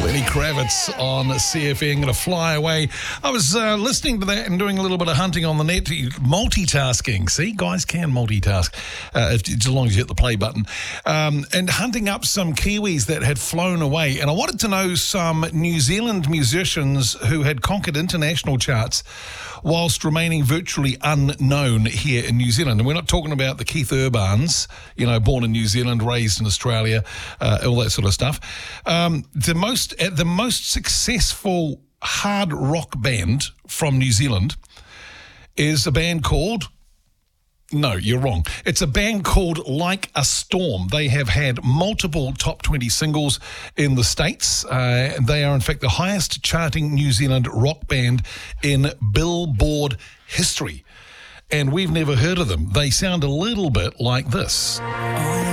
Lenny Kravitz on CFN, going to fly away. I was listening to that and doing a little bit of hunting on the net. Multitasking. See, guys can multitask as long as you hit the play button. And hunting up some Kiwis that had flown away. And I wanted to know some New Zealand musicians who had conquered international charts whilst remaining virtually unknown here in New Zealand. And we're not talking about the Keith Urbans, born in New Zealand, raised in Australia, all that sort of stuff. The most successful hard rock band from New Zealand is a band called... No, you're wrong. It's a band called Like a Storm. They have had multiple top 20 singles in the States. They are, in fact, the highest charting New Zealand rock band in Billboard history. And we've never heard of them. They sound a little bit like this.